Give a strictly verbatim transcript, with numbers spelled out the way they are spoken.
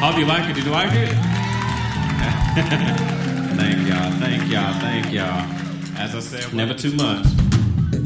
Hope you like it. Did you like it? Thank y'all. Thank y'all. Thank y'all. As I said, never too much.